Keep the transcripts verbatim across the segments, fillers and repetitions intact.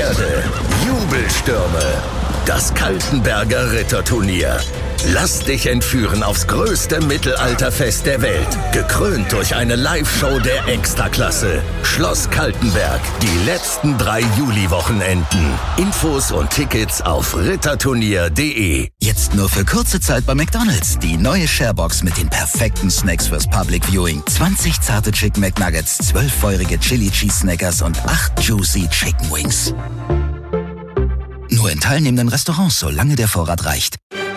Erde, Jubelstürme. Das Kaltenberger Ritterturnier. Lass dich entführen aufs größte Mittelalterfest der Welt. Gekrönt durch eine Live-Show der Extraklasse. Schloss Kaltenberg. Die letzten drei Juli-Wochenenden. Infos und Tickets auf ritterturnier punkt de. Jetzt nur für kurze Zeit bei McDonald's. Die neue Sharebox mit den perfekten Snacks fürs Public Viewing. zwanzig zarte Chicken McNuggets, zwölf feurige Chili Cheese Snackers und acht Juicy Chicken Wings. Nur in teilnehmenden Restaurants, solange der Vorrat reicht.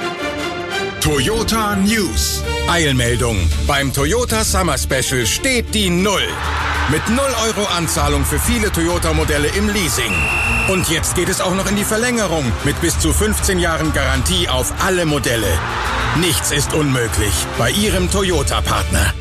Toyota News. Eilmeldung. Beim Toyota Summer Special steht die Null. Mit null Euro Anzahlung für viele Toyota-Modelle im Leasing. Und jetzt geht es auch noch in die Verlängerung mit bis zu fünfzehn Jahren Garantie auf alle Modelle. Nichts ist unmöglich bei Ihrem Toyota-Partner.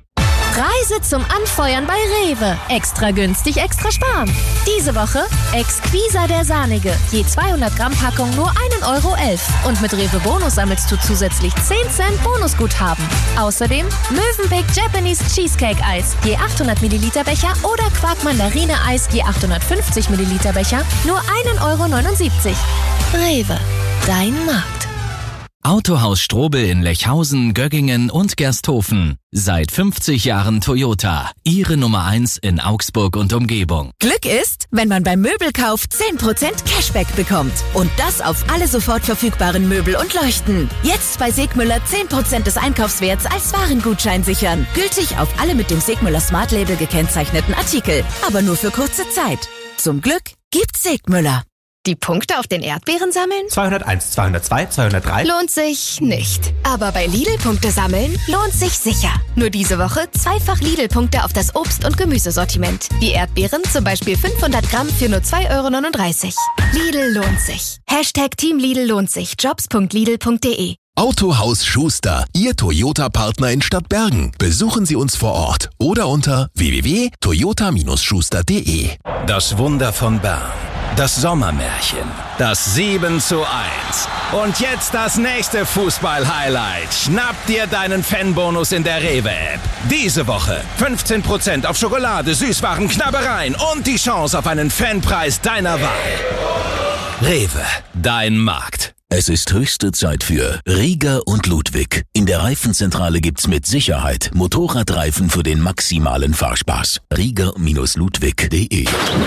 Reise zum Anfeuern bei Rewe. Extra günstig, extra sparen. Diese Woche Exquisa der Sahnige. Je zweihundert Gramm Packung nur ein Euro elf. Und mit Rewe Bonus sammelst du zusätzlich zehn Cent Bonusguthaben. Außerdem Mövenpick Japanese Cheesecake Eis. Je achthundert Milliliter Becher oder Quark Mandarine Eis. Je achthundertfünfzig Milliliter Becher. Nur ein Euro neunundsiebzig. Rewe. Dein Markt. Autohaus Strobel in Lechhausen, Göggingen und Gersthofen. Seit fünfzig Jahren Toyota. Ihre Nummer eins in Augsburg und Umgebung. Glück ist, wenn man beim Möbelkauf zehn Prozent Cashback bekommt. Und das auf alle sofort verfügbaren Möbel und Leuchten. Jetzt bei Segmüller zehn Prozent des Einkaufswerts als Warengutschein sichern. Gültig auf alle mit dem Segmüller Smart Label gekennzeichneten Artikel. Aber nur für kurze Zeit. Zum Glück gibt's Segmüller. Die Punkte auf den Erdbeeren sammeln? zweihunderteins, zweihundertzwei, zweihundertdrei. Lohnt sich nicht. Aber bei Lidl-Punkte sammeln lohnt sich sicher. Nur diese Woche zweifach Lidl-Punkte auf das Obst- und Gemüsesortiment. Die Erdbeeren zum Beispiel fünfhundert Gramm für nur zwei Euro neununddreißig. Lidl lohnt sich. Hashtag Team Lidl lohnt sich. jobs punkt lidl punkt de. Autohaus Schuster, Ihr Toyota-Partner in Stadtbergen. Besuchen Sie uns vor Ort oder unter w w w punkt toyota schuster punkt de. Das Wunder von Bern. Das Sommermärchen. Das sieben zu eins. Und jetzt das nächste Fußball-Highlight. Schnapp dir deinen Fanbonus in der Rewe-App. Diese Woche fünfzehn Prozent auf Schokolade, Süßwaren, Knabbereien und die Chance auf einen Fanpreis deiner Wahl. Rewe, dein Markt. Es ist höchste Zeit für Rieger und Ludwig. In der Reifenzentrale gibt's mit Sicherheit Motorradreifen für den maximalen Fahrspaß. rieger Ludwig punkt de.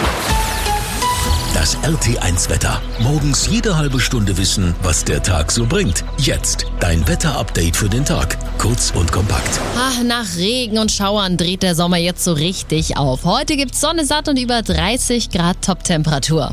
Das R T eins Wetter. Morgens jede halbe Stunde wissen, was der Tag so bringt. Jetzt dein Wetter-Update für den Tag. Kurz und kompakt. Ach, nach Regen und Schauern dreht der Sommer jetzt so richtig auf. Heute gibt's Sonne satt und über dreißig Grad Top-Temperatur.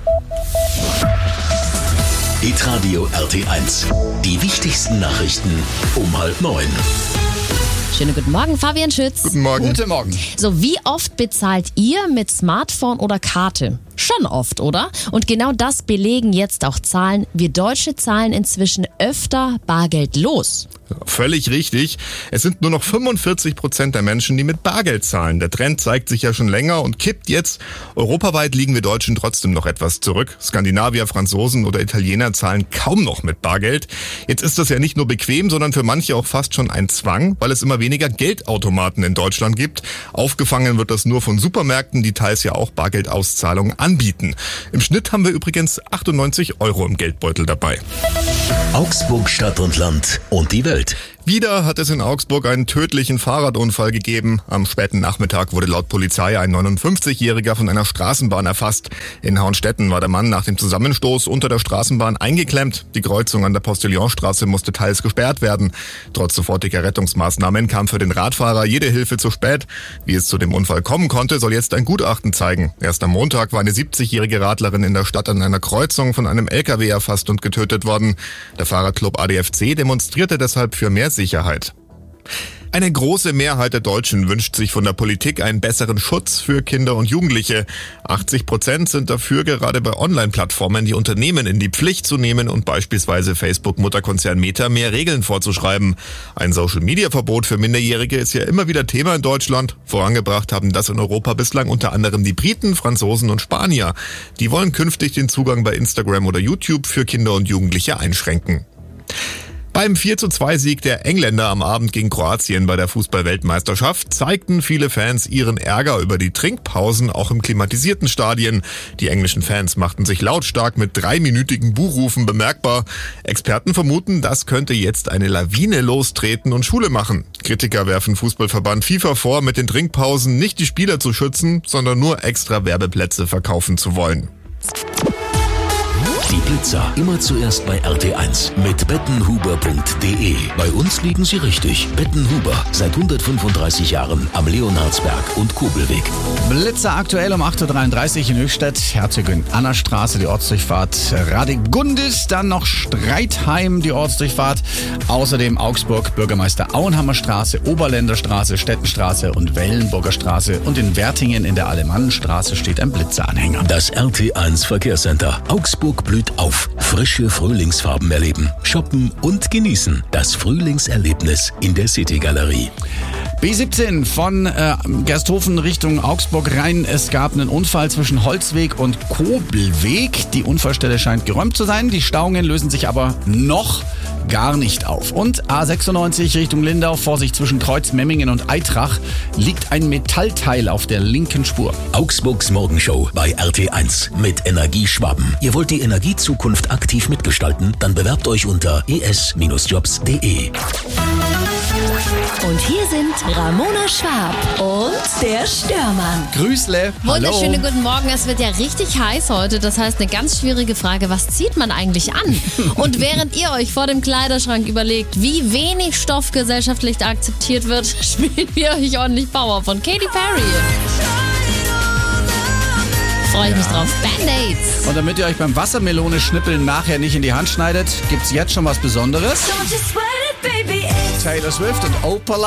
Hitradio R T eins. Die wichtigsten Nachrichten um halb neun. Schönen guten Morgen, Fabian Schütz. Guten Morgen. Guten Morgen. So, wie oft bezahlt ihr mit Smartphone oder Karte? Schon oft, oder? Und genau das belegen jetzt auch Zahlen. Wir Deutsche zahlen inzwischen öfter bargeldlos. Völlig richtig. Es sind nur noch fünfundvierzig Prozent der Menschen, die mit Bargeld zahlen. Der Trend zeigt sich ja schon länger und kippt jetzt. Europaweit liegen wir Deutschen trotzdem noch etwas zurück. Skandinavier, Franzosen oder Italiener zahlen kaum noch mit Bargeld. Jetzt ist das ja nicht nur bequem, sondern für manche auch fast schon ein Zwang, weil es immer weniger Geldautomaten in Deutschland gibt. Aufgefangen wird das nur von Supermärkten, die teils ja auch Bargeldauszahlungen anbieten. Im Schnitt haben wir übrigens achtundneunzig Euro im Geldbeutel dabei. Augsburg, Stadt und Land und die Welt. Wieder hat es in Augsburg einen tödlichen Fahrradunfall gegeben. Am späten Nachmittag wurde laut Polizei ein neunundfünfzigjähriger von einer Straßenbahn erfasst. In Hauenstetten war der Mann nach dem Zusammenstoß unter der Straßenbahn eingeklemmt. Die Kreuzung an der Postillonstraße musste teils gesperrt werden. Trotz sofortiger Rettungsmaßnahmen kam für den Radfahrer jede Hilfe zu spät. Wie es zu dem Unfall kommen konnte, soll jetzt ein Gutachten zeigen. Erst am Montag war eine siebzigjährige Radlerin in der Stadt an einer Kreuzung von einem L K W erfasst und getötet worden. Der Fahrradclub A D F C demonstrierte deshalb für mehr Sicherheit. Eine große Mehrheit der Deutschen wünscht sich von der Politik einen besseren Schutz für Kinder und Jugendliche. achtzig Prozent sind dafür, gerade bei Online-Plattformen die Unternehmen in die Pflicht zu nehmen und beispielsweise Facebook-Mutterkonzern Meta mehr Regeln vorzuschreiben. Ein Social-Media-Verbot für Minderjährige ist ja immer wieder Thema in Deutschland. Vorangebracht haben das in Europa bislang unter anderem die Briten, Franzosen und Spanier. Die wollen künftig den Zugang bei Instagram oder YouTube für Kinder und Jugendliche einschränken. Beim vier zu zwei Sieg der Engländer am Abend gegen Kroatien bei der Fußball-Weltmeisterschaft zeigten viele Fans ihren Ärger über die Trinkpausen auch im klimatisierten Stadien. Die englischen Fans machten sich lautstark mit dreiminütigen Buhrufen bemerkbar. Experten vermuten, das könnte jetzt eine Lawine lostreten und Schule machen. Kritiker werfen Fußballverband FIFA vor, mit den Trinkpausen nicht die Spieler zu schützen, sondern nur extra Werbeplätze verkaufen zu wollen. Die Blitzer immer zuerst bei R T eins mit bettenhuber punkt de. Bei uns liegen Sie richtig. Bettenhuber, seit hundertfünfunddreißig Jahren am Leonhardsberg und Kobelweg. Blitzer aktuell um acht Uhr dreiunddreißig in Höchstadt, Herzogin Anna Straße, die Ortsdurchfahrt Radegundis, dann noch Streitheim, die Ortsdurchfahrt, außerdem Augsburg, Bürgermeister Auenhammer Straße, Oberländer Straße, Stettenstraße und Wellenburger Straße, und in Wertingen in der Alemannenstraße steht ein Blitzeranhänger. Das R T eins Verkehrscenter. Augsburg blüht auf. Frische Frühlingsfarben erleben, shoppen und genießen. Das Frühlingserlebnis in der City-Galerie. B siebzehn von äh, Gersthofen Richtung Augsburg rein. Es gab einen Unfall zwischen Holzweg und Kobelweg. Die Unfallstelle scheint geräumt zu sein. Die Stauungen lösen sich aber noch gar nicht auf. Und A sechsundneunzig Richtung Lindau, Vorsicht zwischen Kreuzmemmingen und Eitrach, liegt ein Metallteil auf der linken Spur. Augsburgs Morgenshow bei R T eins mit Energie Schwaben. Ihr wollt die Energiezukunft aktiv mitgestalten? Dann bewerbt euch unter e s Bindestrich jobs punkt de. Und hier sind Ramona Schwab und der Störmann. Grüßle. Wunderschönen guten Morgen. Es wird ja richtig heiß heute. Das heißt, eine ganz schwierige Frage, was zieht man eigentlich an? Und während ihr euch vor dem Kleiderschrank überlegt, wie wenig Stoff gesellschaftlich akzeptiert wird, spielen wir euch ordentlich Power von Katy Perry. Freue ich mich drauf. Band-Aids. Und damit ihr euch beim Wassermelone-Schnippeln nachher nicht in die Hand schneidet, gibt's jetzt schon was Besonderes. Taylor Swift und Opala.